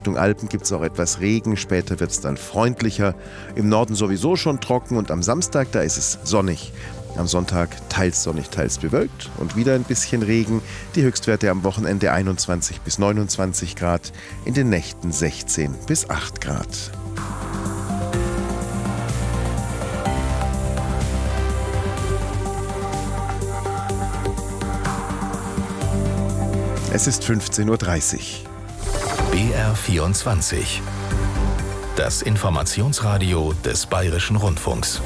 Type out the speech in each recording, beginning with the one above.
Richtung Alpen gibt es auch etwas Regen, später wird es dann freundlicher. Im Norden sowieso schon trocken und am Samstag, da ist es sonnig. Am Sonntag teils sonnig, teils bewölkt und wieder ein bisschen Regen. Die Höchstwerte am Wochenende 21 bis 29 Grad, in den Nächten 16 bis 8 Grad. Es ist 15:30 Uhr. BR24. Das Informationsradio des Bayerischen Rundfunks.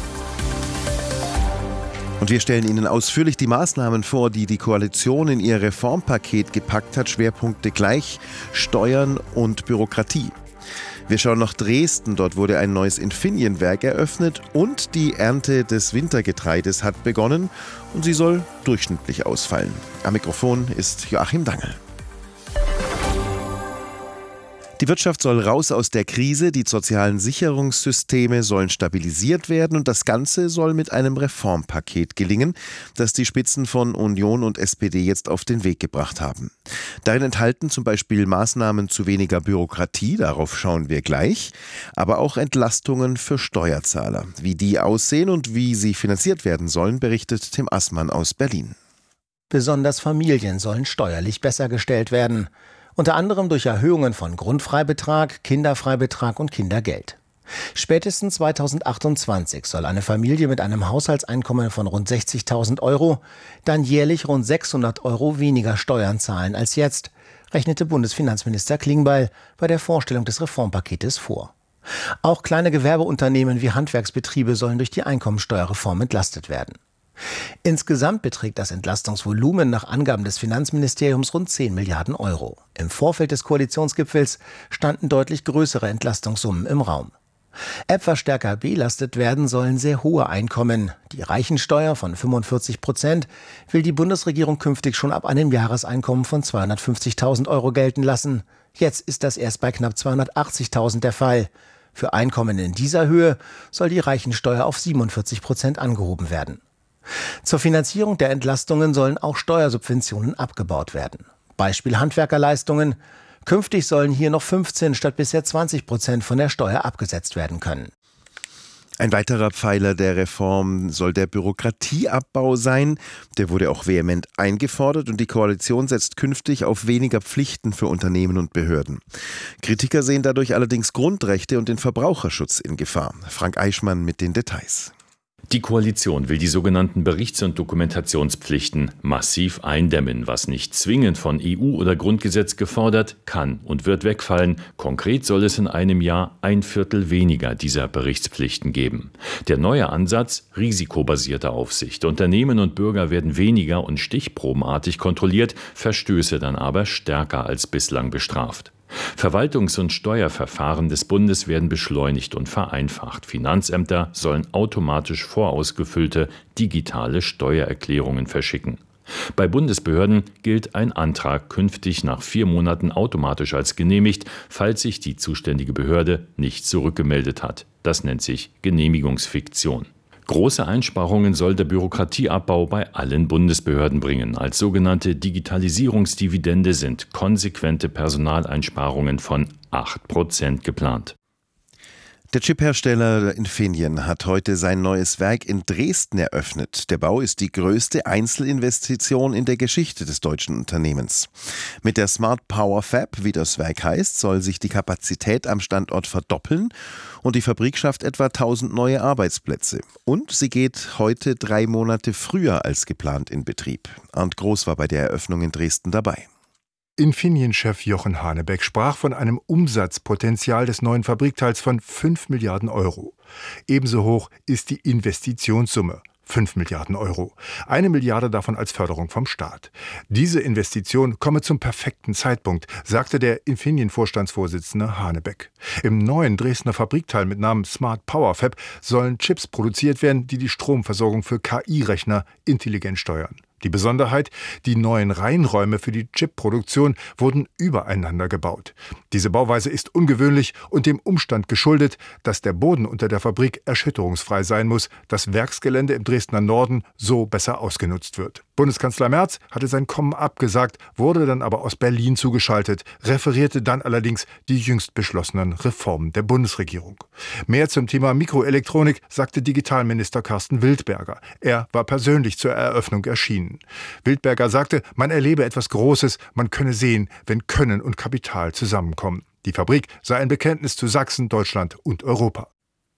Und wir stellen Ihnen ausführlich die Maßnahmen vor, die die Koalition in ihr Reformpaket gepackt hat. Schwerpunkte gleich: Steuern und Bürokratie. Wir schauen nach Dresden. Dort wurde ein neues Infineon-Werk eröffnet und die Ernte des Wintergetreides hat begonnen und sie soll durchschnittlich ausfallen. Am Mikrofon ist Joachim Dangel. Die Wirtschaft soll raus aus der Krise, die sozialen Sicherungssysteme sollen stabilisiert werden und das Ganze soll mit einem Reformpaket gelingen, das die Spitzen von Union und SPD jetzt auf den Weg gebracht haben. Darin enthalten zum Beispiel Maßnahmen zu weniger Bürokratie, darauf schauen wir gleich, aber auch Entlastungen für Steuerzahler. Wie die aussehen und wie sie finanziert werden sollen, berichtet Tim Assmann aus Berlin. Besonders Familien sollen steuerlich besser gestellt werden. Unter anderem durch Erhöhungen von Grundfreibetrag, Kinderfreibetrag und Kindergeld. Spätestens 2028 soll eine Familie mit einem Haushaltseinkommen von rund 60.000 Euro dann jährlich rund 600 Euro weniger Steuern zahlen als jetzt, rechnete Bundesfinanzminister Klingbeil bei der Vorstellung des Reformpaketes vor. Auch kleine Gewerbeunternehmen wie Handwerksbetriebe sollen durch die Einkommensteuerreform entlastet werden. Insgesamt beträgt das Entlastungsvolumen nach Angaben des Finanzministeriums rund 10 Milliarden Euro. Im Vorfeld des Koalitionsgipfels standen deutlich größere Entlastungssummen im Raum. Etwas stärker belastet werden sollen sehr hohe Einkommen. Die Reichensteuer von 45% will die Bundesregierung künftig schon ab einem Jahreseinkommen von 250.000 Euro gelten lassen. Jetzt ist das erst bei knapp 280.000 der Fall. Für Einkommen in dieser Höhe soll die Reichensteuer auf 47% angehoben werden. Zur Finanzierung der Entlastungen sollen auch Steuersubventionen abgebaut werden. Beispiel Handwerkerleistungen. Künftig sollen hier noch 15 statt bisher 20% von der Steuer abgesetzt werden können. Ein weiterer Pfeiler der Reform soll der Bürokratieabbau sein. Der wurde auch vehement eingefordert und die Koalition setzt künftig auf weniger Pflichten für Unternehmen und Behörden. Kritiker sehen dadurch allerdings Grundrechte und den Verbraucherschutz in Gefahr. Frank Eichmann mit den Details. Die Koalition will die sogenannten Berichts- und Dokumentationspflichten massiv eindämmen, was nicht zwingend von EU oder Grundgesetz gefordert, kann und wird wegfallen. Konkret soll es in einem Jahr 1/4 weniger dieser Berichtspflichten geben. Der neue Ansatz: risikobasierte Aufsicht. Unternehmen und Bürger werden weniger und stichprobenartig kontrolliert, Verstöße dann aber stärker als bislang bestraft. Verwaltungs- und Steuerverfahren des Bundes werden beschleunigt und vereinfacht. Finanzämter sollen automatisch vorausgefüllte digitale Steuererklärungen verschicken. Bei Bundesbehörden gilt ein Antrag künftig nach 4 Monaten automatisch als genehmigt, falls sich die zuständige Behörde nicht zurückgemeldet hat. Das nennt sich Genehmigungsfiktion. Große Einsparungen soll der Bürokratieabbau bei allen Bundesbehörden bringen. Als sogenannte Digitalisierungsdividende sind konsequente Personaleinsparungen von 8% geplant. Der Chiphersteller Infineon hat heute sein neues Werk in Dresden eröffnet. Der Bau ist die größte Einzelinvestition in der Geschichte des deutschen Unternehmens. Mit der Smart Power Fab, wie das Werk heißt, soll sich die Kapazität am Standort verdoppeln und die Fabrik schafft etwa 1000 neue Arbeitsplätze. Und sie geht heute 3 Monate früher als geplant in Betrieb. Arndt Groß war bei der Eröffnung in Dresden dabei. Infineon-Chef Jochen Hanebeck sprach von einem Umsatzpotenzial des neuen Fabrikteils von 5 Milliarden Euro. Ebenso hoch ist die Investitionssumme, 5 Milliarden Euro. 1 Milliarde davon als Förderung vom Staat. Diese Investition komme zum perfekten Zeitpunkt, sagte der Infineon-Vorstandsvorsitzende Hanebeck. Im neuen Dresdner Fabrikteil mit Namen Smart Power Fab sollen Chips produziert werden, die die Stromversorgung für KI-Rechner intelligent steuern. Die Besonderheit, die neuen Reinräume für die Chipproduktion wurden übereinander gebaut. Diese Bauweise ist ungewöhnlich und dem Umstand geschuldet, dass der Boden unter der Fabrik erschütterungsfrei sein muss, das Werksgelände im Dresdner Norden so besser ausgenutzt wird. Bundeskanzler Merz hatte sein Kommen abgesagt, wurde dann aber aus Berlin zugeschaltet, referierte dann allerdings die jüngst beschlossenen Reformen der Bundesregierung. Mehr zum Thema Mikroelektronik sagte Digitalminister Carsten Wildberger. Er war persönlich zur Eröffnung erschienen. Wildberger sagte, man erlebe etwas Großes, man könne sehen, wenn Können und Kapital zusammenkommen. Die Fabrik sei ein Bekenntnis zu Sachsen, Deutschland und Europa.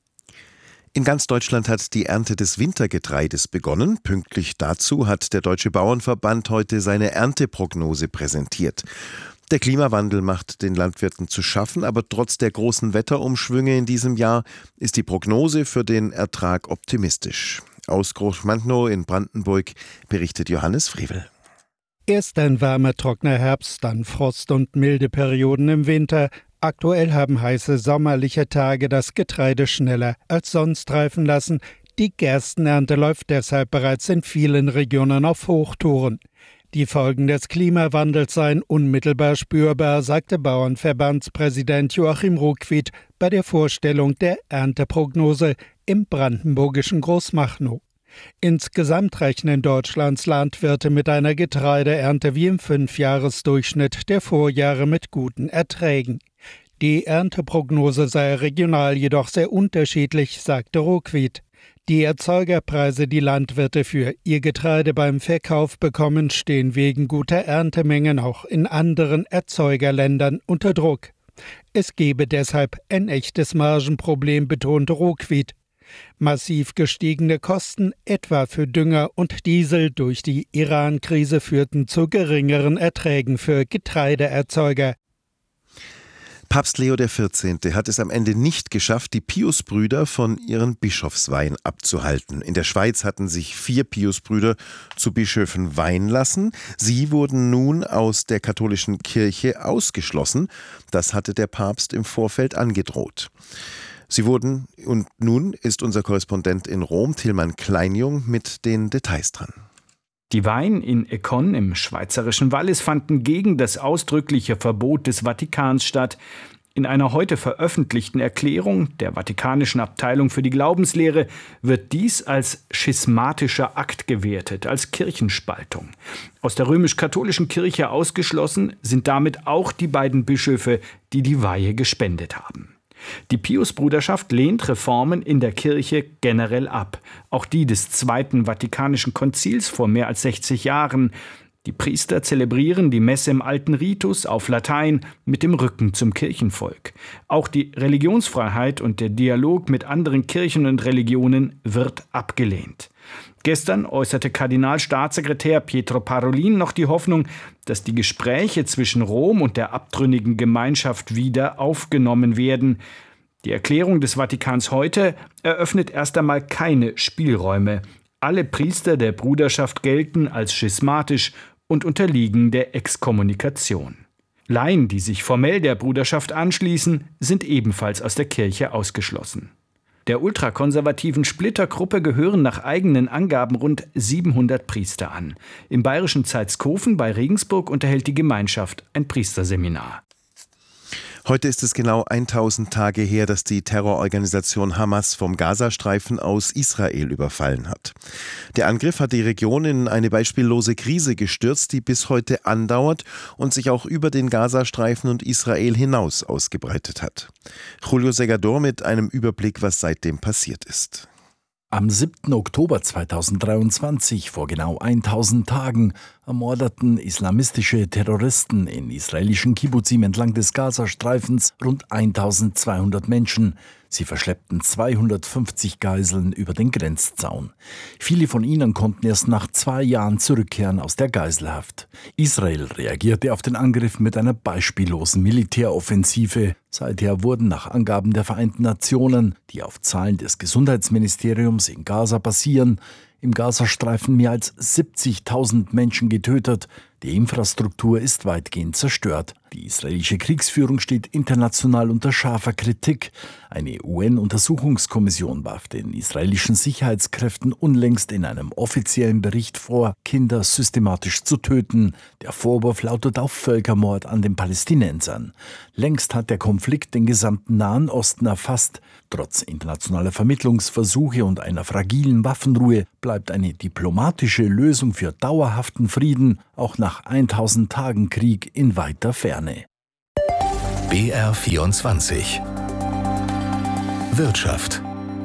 In ganz Deutschland hat die Ernte des Wintergetreides begonnen. Pünktlich dazu hat der Deutsche Bauernverband heute seine Ernteprognose präsentiert. Der Klimawandel macht den Landwirten zu schaffen, aber trotz der großen Wetterumschwünge in diesem Jahr ist die Prognose für den Ertrag optimistisch. Aus Großmantnow in Brandenburg berichtet Johannes Frevel. Erst ein warmer, trockener Herbst, dann Frost und milde Perioden im Winter. Aktuell haben heiße sommerliche Tage das Getreide schneller als sonst reifen lassen. Die Gerstenernte läuft deshalb bereits in vielen Regionen auf Hochtouren. Die Folgen des Klimawandels seien unmittelbar spürbar, sagte Bauernverbandspräsident Joachim Ruckwied bei der Vorstellung der Ernteprognose im brandenburgischen Großmachnow. Insgesamt rechnen Deutschlands Landwirte mit einer Getreideernte wie im 5-Jahres-Durchschnitt der Vorjahre mit guten Erträgen. Die Ernteprognose sei regional jedoch sehr unterschiedlich, sagte Ruckwied. Die Erzeugerpreise, die Landwirte für ihr Getreide beim Verkauf bekommen, stehen wegen guter Erntemengen auch in anderen Erzeugerländern unter Druck. Es gebe deshalb ein echtes Margenproblem, betonte Ruckwied. Massiv gestiegene Kosten, etwa für Dünger und Diesel durch die Iran-Krise, führten zu geringeren Erträgen für Getreideerzeuger. Papst Leo XIV. Hat es am Ende nicht geschafft, die Piusbrüder von ihren Bischofsweihen abzuhalten. In der Schweiz hatten sich 4 Piusbrüder zu Bischöfen weihen lassen. Sie wurden nun aus der katholischen Kirche ausgeschlossen. Das hatte der Papst im Vorfeld angedroht. Sie wurden, und nun ist unser Korrespondent in Rom, Tilman Kleinjung, mit den Details dran. Die Weihen in Econ im schweizerischen Wallis fanden gegen das ausdrückliche Verbot des Vatikans statt. In einer heute veröffentlichten Erklärung der Vatikanischen Abteilung für die Glaubenslehre wird dies als schismatischer Akt gewertet, als Kirchenspaltung. Aus der römisch-katholischen Kirche ausgeschlossen sind damit auch die beiden Bischöfe, die die Weihe gespendet haben. Die Piusbruderschaft lehnt Reformen in der Kirche generell ab, auch die des Zweiten Vatikanischen Konzils vor mehr als 60 Jahren. Die Priester zelebrieren die Messe im alten Ritus auf Latein mit dem Rücken zum Kirchenvolk. Auch die Religionsfreiheit und der Dialog mit anderen Kirchen und Religionen wird abgelehnt. Gestern äußerte Kardinalstaatssekretär Pietro Parolin noch die Hoffnung, dass die Gespräche zwischen Rom und der abtrünnigen Gemeinschaft wieder aufgenommen werden. Die Erklärung des Vatikans heute eröffnet erst einmal keine Spielräume. Alle Priester der Bruderschaft gelten als schismatisch und unterliegen der Exkommunikation. Laien, die sich formell der Bruderschaft anschließen, sind ebenfalls aus der Kirche ausgeschlossen. Der ultrakonservativen Splittergruppe gehören nach eigenen Angaben rund 700 Priester an. Im bayerischen Zeitskofen bei Regensburg unterhält die Gemeinschaft ein Priesterseminar. Heute ist es genau 1000 Tage her, dass die Terrororganisation Hamas vom Gazastreifen aus Israel überfallen hat. Der Angriff hat die Region in eine beispiellose Krise gestürzt, die bis heute andauert und sich auch über den Gazastreifen und Israel hinaus ausgebreitet hat. Julio Segador mit einem Überblick, was seitdem passiert ist. Am 7. Oktober 2023, vor genau 1000 Tagen, ermordeten islamistische Terroristen in israelischen Kibbuzim entlang des Gazastreifens rund 1200 Menschen. Sie verschleppten 250 Geiseln über den Grenzzaun. Viele von ihnen konnten erst nach 2 Jahren zurückkehren aus der Geiselhaft. Israel reagierte auf den Angriff mit einer beispiellosen Militäroffensive. Seither wurden nach Angaben der Vereinten Nationen, die auf Zahlen des Gesundheitsministeriums in Gaza basieren, im Gazastreifen mehr als 70.000 Menschen getötet. Die Infrastruktur ist weitgehend zerstört. Die israelische Kriegsführung steht international unter scharfer Kritik. Eine UN-Untersuchungskommission warf den israelischen Sicherheitskräften unlängst in einem offiziellen Bericht vor, Kinder systematisch zu töten. Der Vorwurf lautet auf Völkermord an den Palästinensern. Längst hat der Konflikt den gesamten Nahen Osten erfasst. Trotz internationaler Vermittlungsversuche und einer fragilen Waffenruhe bleibt eine diplomatische Lösung für dauerhaften Frieden auch nach 1000 Tagen Krieg in weiter Ferne. BR24 Wirtschaft.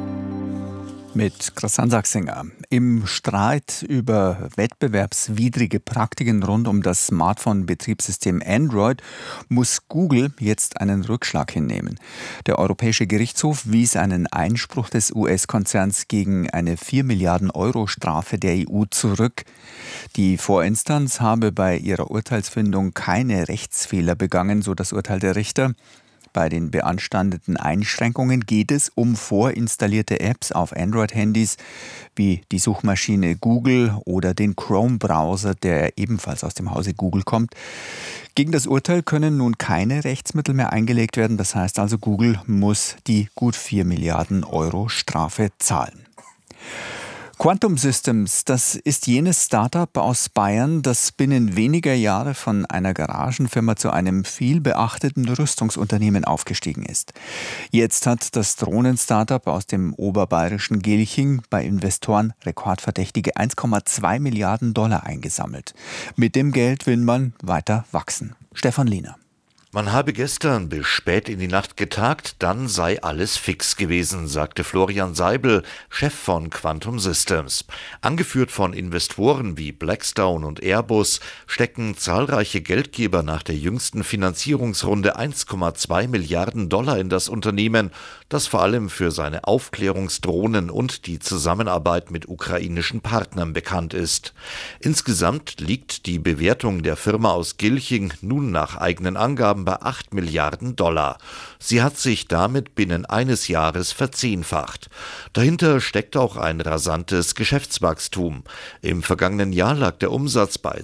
Mit Christian Sachsinger. Im Streit über wettbewerbswidrige Praktiken rund um das Smartphone-Betriebssystem Android muss Google jetzt einen Rückschlag hinnehmen. Der Europäische Gerichtshof wies einen Einspruch des US-Konzerns gegen eine 4 Milliarden Euro Strafe der EU zurück. Die Vorinstanz habe bei ihrer Urteilsfindung keine Rechtsfehler begangen, so das Urteil der Richter. Bei den beanstandeten Einschränkungen geht es um vorinstallierte Apps auf Android-Handys wie die Suchmaschine Google oder den Chrome-Browser, der ebenfalls aus dem Hause Google kommt. Gegen das Urteil können nun keine Rechtsmittel mehr eingelegt werden. Das heißt also, Google muss die gut 4 Milliarden Euro Strafe zahlen. Quantum Systems, das ist jenes Start-up aus Bayern, das binnen weniger Jahre von einer Garagenfirma zu einem vielbeachteten Rüstungsunternehmen aufgestiegen ist. Jetzt hat das Drohnen-Startup aus dem oberbayerischen Gilching bei Investoren rekordverdächtige 1,2 Milliarden Dollar eingesammelt. Mit dem Geld will man weiter wachsen. Stefan Lehner. Man habe gestern bis spät in die Nacht getagt, dann sei alles fix gewesen, sagte Florian Seibel, Chef von Quantum Systems. Angeführt von Investoren wie Blackstone und Airbus stecken zahlreiche Geldgeber nach der jüngsten Finanzierungsrunde 1,2 Milliarden Dollar in das Unternehmen, das vor allem für seine Aufklärungsdrohnen und die Zusammenarbeit mit ukrainischen Partnern bekannt ist. Insgesamt liegt die Bewertung der Firma aus Gilching nun nach eigenen Angaben bei 8 Milliarden Dollar. Sie hat sich damit binnen eines Jahres verzehnfacht. Dahinter steckt auch ein rasantes Geschäftswachstum. Im vergangenen Jahr lag der Umsatz bei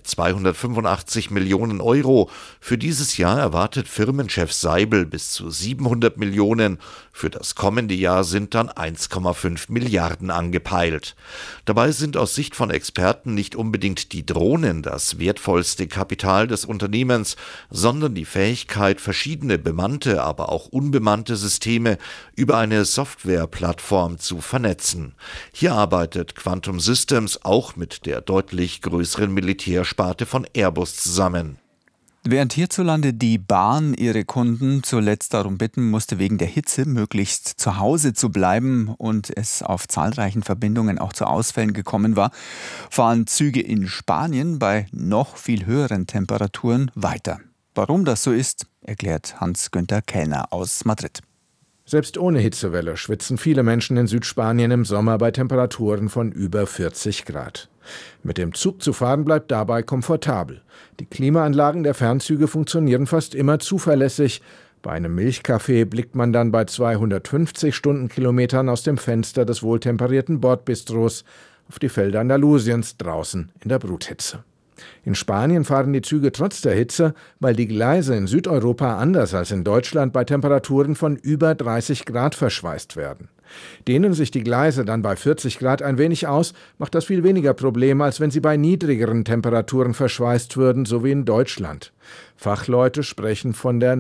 285 Millionen Euro. Für dieses Jahr erwartet Firmenchef Seibel bis zu 700 Millionen. Für das kommende Jahr sind dann 1,5 Milliarden angepeilt. Dabei sind aus Sicht von Experten nicht unbedingt die Drohnen das wertvollste Kapital des Unternehmens, sondern die Fähigkeit, verschiedene bemannte, aber auch unbemannte Systeme über eine Softwareplattform zu vernetzen. Hier arbeitet Quantum Systems auch mit der deutlich größeren Militärsparte von Airbus zusammen. Während hierzulande die Bahn ihre Kunden zuletzt darum bitten musste, wegen der Hitze möglichst zu Hause zu bleiben und es auf zahlreichen Verbindungen auch zu Ausfällen gekommen war, fahren Züge in Spanien bei noch viel höheren Temperaturen weiter. Warum das so ist, erklärt Hans-Günther Kellner aus Madrid. Selbst ohne Hitzewelle schwitzen viele Menschen in Südspanien im Sommer bei Temperaturen von über 40 Grad. Mit dem Zug zu fahren bleibt dabei komfortabel. Die Klimaanlagen der Fernzüge funktionieren fast immer zuverlässig. Bei einem Milchkaffee blickt man dann bei 250 Stundenkilometern aus dem Fenster des wohltemperierten Bordbistros auf die Felder Andalusiens draußen in der Bruthitze. In Spanien fahren die Züge trotz der Hitze, weil die Gleise in Südeuropa anders als in Deutschland bei Temperaturen von über 30 Grad verschweißt werden. Dehnen sich die Gleise dann bei 40 Grad ein wenig aus, macht das viel weniger Probleme, als wenn sie bei niedrigeren Temperaturen verschweißt würden, so wie in Deutschland. Fachleute sprechen von der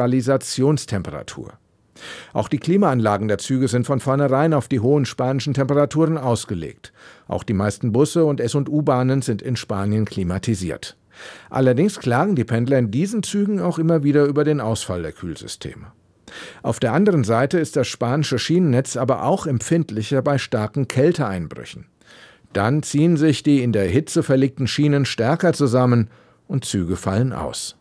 Neutralisationstemperatur. Auch die Klimaanlagen der Züge sind von vornherein auf die hohen spanischen Temperaturen ausgelegt. Auch die meisten Busse und S- und U-Bahnen sind in Spanien klimatisiert. Allerdings klagen die Pendler in diesen Zügen auch immer wieder über den Ausfall der Kühlsysteme. Auf der anderen Seite ist das spanische Schienennetz aber auch empfindlicher bei starken Kälteeinbrüchen. Dann ziehen sich die in der Hitze verlegten Schienen stärker zusammen und Züge fallen aus.